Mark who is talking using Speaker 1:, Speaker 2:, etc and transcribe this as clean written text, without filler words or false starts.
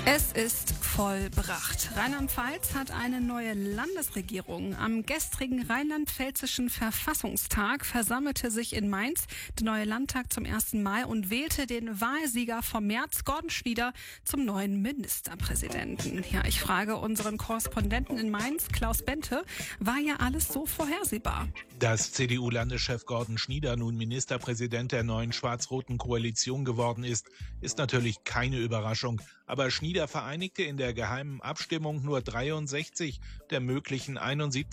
Speaker 1: Es ist vollbracht. Rheinland-Pfalz hat eine neue Landesregierung. Am gestrigen rheinland-pfälzischen Verfassungstag versammelte sich in Mainz der neue Landtag zum ersten Mal und wählte den Wahlsieger vom März, Gordon Schnieder, zum neuen Ministerpräsidenten. Ja, ich frage unseren Korrespondenten in Mainz, Klaus Bente, war ja alles so vorhersehbar?
Speaker 2: Dass CDU-Landeschef Gordon Schnieder nun Ministerpräsident der neuen schwarz-roten Koalition geworden ist natürlich keine Überraschung. Aber Schnieder vereinigte in der geheimen Abstimmung nur 63 der möglichen 71